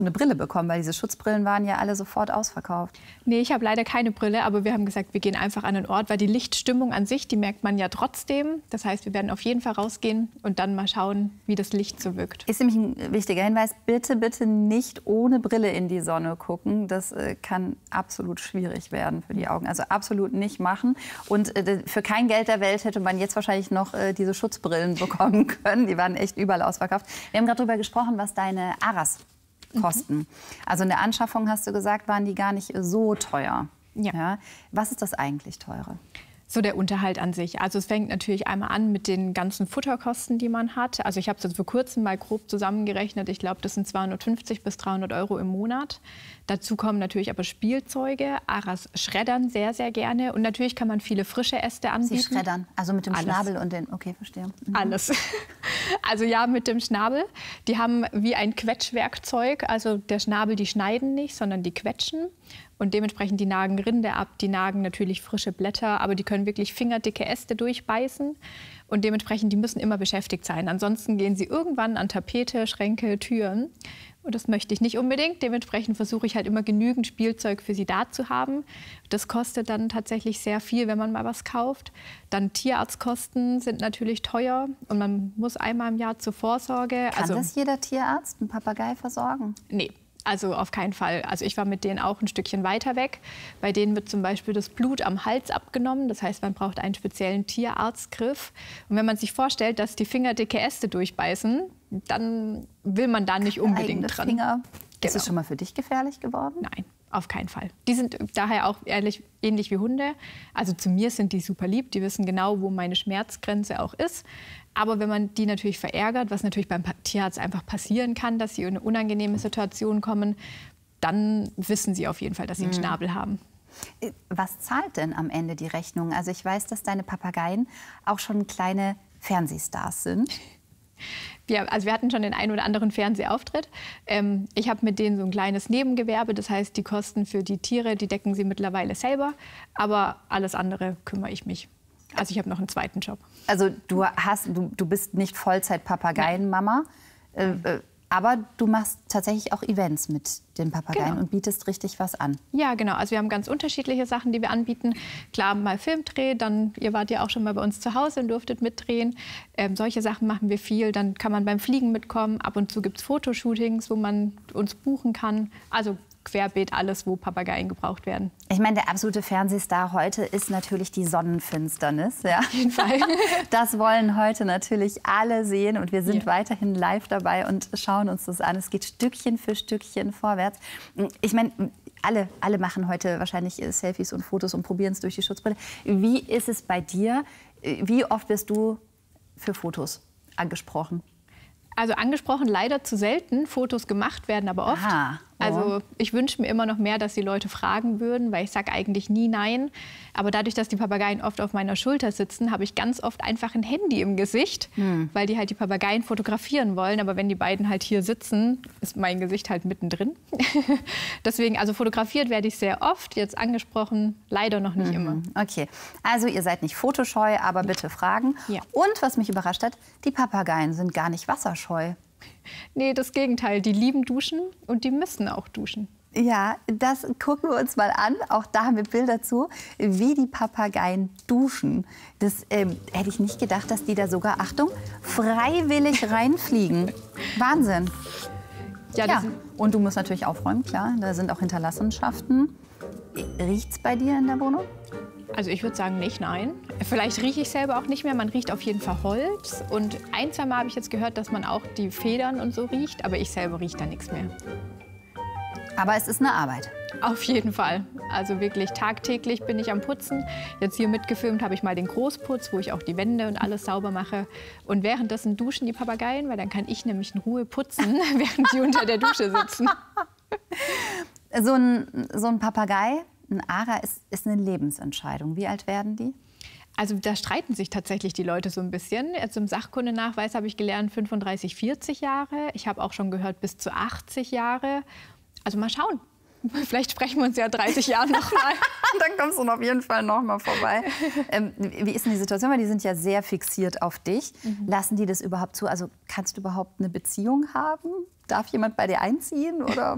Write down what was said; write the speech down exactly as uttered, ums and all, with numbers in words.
eine Brille bekommen, weil diese Schutzbrillen waren ja alle sofort ausverkauft. Nee, ich habe leider keine Brille, aber wir haben gesagt, wir gehen einfach an den Ort, weil die Lichtstimmung an sich, die merkt man ja trotzdem. Das heißt, wir werden auf jeden Fall rausgehen und dann mal schauen, wie das Licht so wirkt. Ist nämlich ein wichtiger Hinweis, bitte, bitte nicht ohne Brille in die Sonne gucken. Das äh, kann absolut schwierig werden für die Augen. Also absolut nicht machen. Und äh, für kein Geld der Welt hätte man jetzt wahrscheinlich noch äh, diese Schutzbrillen bekommen können. Die waren echt überall ausverkauft. Wir haben gerade darüber gesprochen, was deine Aras kosten. Mhm. Also in der Anschaffung, hast du gesagt, waren die gar nicht so teuer. Ja. Ja. Was ist das eigentlich teure? So der Unterhalt an sich. Also es fängt natürlich einmal an mit den ganzen Futterkosten, die man hat. Also ich habe es jetzt vor kurzem mal grob zusammengerechnet. Ich glaube, das sind zweihundertfünfzig bis dreihundert Euro im Monat. Dazu kommen natürlich aber Spielzeuge. Aras schreddern sehr, sehr gerne. Und natürlich kann man viele frische Äste anbieten. Sie schreddern, also mit dem Alles. Schnabel und den... Okay, verstehe. Mhm. Alles. Also ja, mit dem Schnabel. Die haben wie ein Quetschwerkzeug. Also der Schnabel, die schneiden nicht, sondern die quetschen. Und dementsprechend, die nagen Rinde ab, die nagen natürlich frische Blätter, aber die können wirklich fingerdicke Äste durchbeißen. Und dementsprechend, die müssen immer beschäftigt sein. Ansonsten gehen sie irgendwann an Tapete, Schränke, Türen. Und das möchte ich nicht unbedingt. Dementsprechend versuche ich halt immer genügend Spielzeug für sie da zu haben. Das kostet dann tatsächlich sehr viel, wenn man mal was kauft. Dann Tierarztkosten sind natürlich teuer und man muss einmal im Jahr zur Vorsorge. Kann also, das jeder Tierarzt, einen Papagei versorgen? Nee. Also auf keinen Fall. Also ich war mit denen auch ein Stückchen weiter weg. Bei denen wird zum Beispiel das Blut am Hals abgenommen. Das heißt, man braucht einen speziellen Tierarztgriff. Und wenn man sich vorstellt, dass die Finger dicke Äste durchbeißen, dann will man da nicht unbedingt Eigene dran. Finger. Ist Genau. es schon mal für dich gefährlich geworden? Nein, auf keinen Fall. Die sind daher auch ehrlich, ähnlich wie Hunde. Also zu mir sind die super lieb. Die wissen genau, wo meine Schmerzgrenze auch ist. Aber wenn man die natürlich verärgert, was natürlich beim Tierarzt einfach passieren kann, dass sie in eine unangenehme Situation kommen, dann wissen sie auf jeden Fall, dass sie einen Mhm. Schnabel haben. Was zahlt denn am Ende die Rechnung? Also ich weiß, dass deine Papageien auch schon kleine Fernsehstars sind. Wir, also wir hatten schon den einen oder anderen Fernsehauftritt. Ähm, ich habe mit denen so ein kleines Nebengewerbe. Das heißt, die Kosten für die Tiere, die decken sie mittlerweile selber. Aber alles andere kümmere ich mich. Also ich habe noch einen zweiten Job. Also du, hast, du, du bist nicht Vollzeit-Papageienmama, äh, äh, aber du machst tatsächlich auch Events mit den Papageien Genau. und bietest richtig was an. Ja, genau. Also wir haben ganz unterschiedliche Sachen, die wir anbieten. Klar, mal Filmdreh, dann, ihr wart ja auch schon mal bei uns zu Hause und durftet mitdrehen. Ähm, solche Sachen machen wir viel. Dann kann man beim Fliegen mitkommen. Ab und zu gibt es Fotoshootings, wo man uns buchen kann. Also querbeet alles, wo Papageien gebraucht werden. Ich meine, der absolute Fernsehstar heute ist natürlich die Sonnenfinsternis. Ja? Auf jeden Fall. Das wollen heute natürlich alle sehen und wir sind Ja. weiterhin live dabei und schauen uns das an. Es geht Stückchen für Stückchen vorwärts. Ich meine, alle, alle machen heute wahrscheinlich Selfies und Fotos und probieren es durch die Schutzbrille. Wie ist es bei dir? Wie oft wirst du für Fotos angesprochen? Also angesprochen leider zu selten. Fotos gemacht werden aber oft. Aha. Oh. Also ich wünsche mir immer noch mehr, dass die Leute fragen würden, weil ich sage eigentlich nie nein. Aber dadurch, dass die Papageien oft auf meiner Schulter sitzen, habe ich ganz oft einfach ein Handy im Gesicht, hm. weil die halt die Papageien fotografieren wollen. Aber wenn die beiden halt hier sitzen, ist mein Gesicht halt mittendrin. Deswegen, also fotografiert werde ich sehr oft, jetzt angesprochen, leider noch nicht mhm. immer. Okay, also ihr seid nicht fotoscheu, aber bitte fragen. Ja. Und was mich überrascht hat, die Papageien sind gar nicht wasserscheu. Nee, das Gegenteil. Die lieben Duschen und die müssen auch duschen. Ja, das gucken wir uns mal an. Auch da haben wir Bilder zu, wie die Papageien duschen. Das ähm, hätte ich nicht gedacht, dass die da sogar, Achtung, freiwillig reinfliegen. Wahnsinn. Ja, Ja, das und du musst natürlich aufräumen, klar. Da sind auch Hinterlassenschaften. Riecht's bei dir in der Wohnung? Also ich würde sagen nicht, nein. Vielleicht rieche ich selber auch nicht mehr. Man riecht auf jeden Fall Holz. Und ein, zwei Mal habe ich jetzt gehört, dass man auch die Federn und so riecht. Aber ich selber rieche da nichts mehr. Aber es ist eine Arbeit. Auf jeden Fall. Also wirklich tagtäglich bin ich am Putzen. Jetzt hier mitgefilmt habe ich mal den Großputz, wo ich auch die Wände und alles sauber mache. Und währenddessen duschen die Papageien, weil dann kann ich nämlich in Ruhe putzen, während die unter der Dusche sitzen. So ein, so ein Papagei, ein Ara, ist, ist eine Lebensentscheidung. Wie alt werden die? Also da streiten sich tatsächlich die Leute so ein bisschen. Jetzt im Sachkundenachweis habe ich gelernt fünfunddreißig, vierzig Jahre. Ich habe auch schon gehört bis zu achtzig Jahre. Also mal schauen. Vielleicht sprechen wir uns ja dreißig Jahren noch mal. Dann kommst du auf jeden Fall noch mal vorbei. Ähm, wie ist denn die Situation? Weil die sind ja sehr fixiert auf dich. Mhm. Lassen die das überhaupt zu? Also kannst du überhaupt eine Beziehung haben? Darf jemand bei dir einziehen? Oder?